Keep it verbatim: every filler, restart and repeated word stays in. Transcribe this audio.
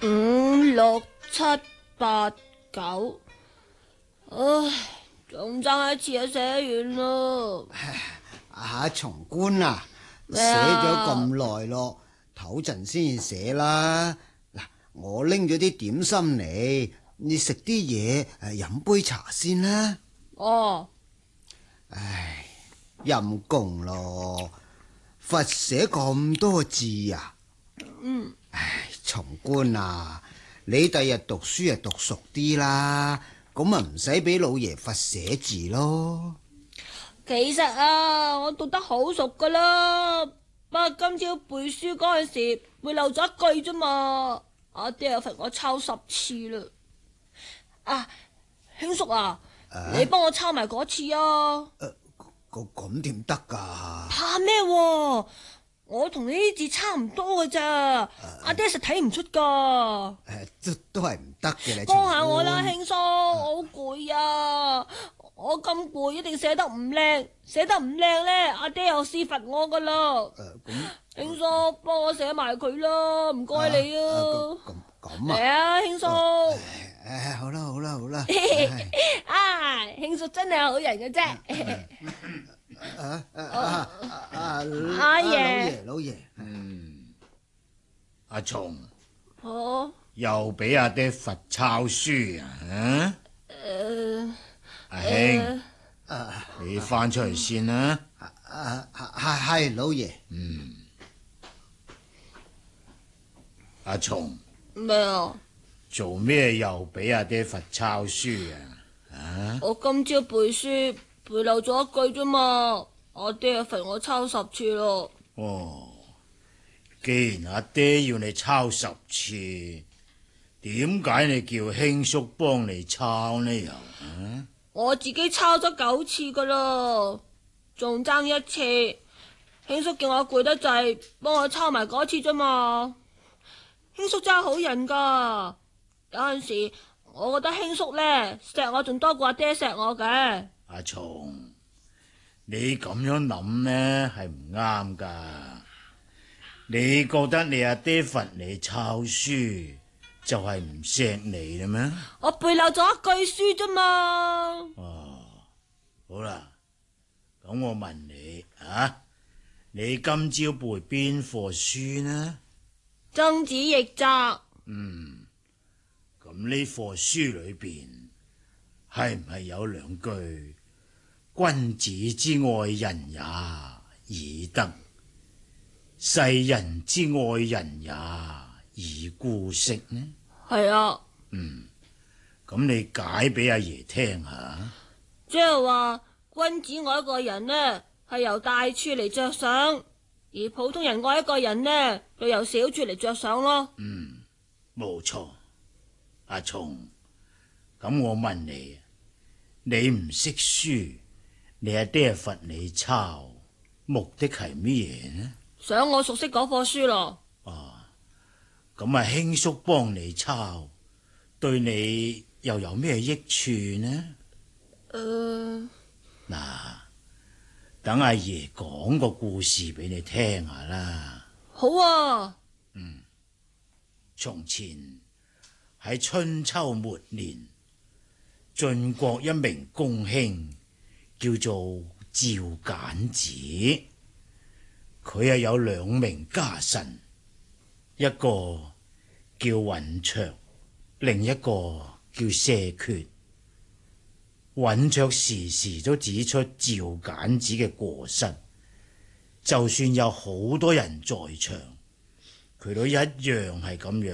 五六七八九，唉，仲爭一次就寫完咯。 阿松官啊，寫咗咁耐咯，唞陣先至寫啦。嗱，我拎咗啲點心嚟，你食啲嘢，誒，飲杯茶先啦。 哦。 唉，陰公咯，罰寫咁多字啊！ 嗯。 唉，松官啊，你第日讀書啊讀熟啲啦，咁啊唔使俾老爺罰寫字咯。 其實啊，我讀得好熟噶啦，不過今朝背書嗰陣時背漏咗一句啫嘛，阿爹又罰我抄十次啦。啊，兄叔啊，啊你幫我抄埋嗰次啊。 誒，咁點得噶？ 怕咩？我同你啲字差唔多噶咋，阿、啊、爹實睇唔出噶。誒、 啊，都都係唔得嘅。你幫下我啦，兄叔，我好攰啊！我咁攰，一定寫得唔靚，寫得唔靚咧，阿爹又試罰我噶啦。誒，咁兄叔幫我寫埋佢啦，唔該你啊。 咁咁啊？ 嚟啊，兄叔。 誒，好啦好啦好啦。 啊，兄叔真係好人嘅啫。 啊啊啊啊！ 阿爺老爺， 嗯，阿松， 哦， 又俾阿爹罰抄書啊？啊？ 誒， 阿兄，你翻出嚟先啦。 啊係係老爺。 嗯，阿松咩啊？ 做咩又俾阿爹罰抄書啊？啊？ 我今朝背書背漏咗一句啫嘛，阿爹又罰我抄十次咯。 哦，既然阿爹要你抄十次，點解你叫兄叔幫你抄呢？又啊？ 我自己抄咗九次噶啦，仲爭一次。兄叔叫我攰得滯，幫我抄埋嗰次啫嘛。兄叔真係好人噶，有陣時我覺得兄叔呢錫我仲多過阿爹錫我嘅。 阿松，你咁樣諗呢係唔啱噶。你覺得你阿爹罰你抄書就係唔錫你啦咩？ 我背漏咗一句書啫嘛。 哦，好啦，咁我問你啊，你今朝背邊課書呢？ 曾子易集。 嗯，咁呢課書裏邊係唔係有兩句君子之愛人也，以德；世人之愛人也，以姑息呢？ 係啊。 嗯，咁你解俾阿爺聽下。 即係話君子愛一個人呢，係由大處嚟着想，而普通人愛一個人呢，就由小處嚟着想咯。 嗯，冇錯。阿松，咁我問你，你唔識書，你阿爹罰你抄，目的係乜嘢呢？ 想我熟悉嗰課書咯。 啊，咁啊，兄叔幫你抄，對你又有咩益處呢？ 誒、呃， 嗱，等阿爺講個故事俾你聽下啦。 好啊。 嗯，從前喺春秋末年，晉國一名公卿叫做趙簡子，佢啊有兩名家臣，一個叫尹卓，另一個叫謝缺。尹卓時時都指出趙簡子嘅過失，就算有好多人在場，佢都一樣係咁樣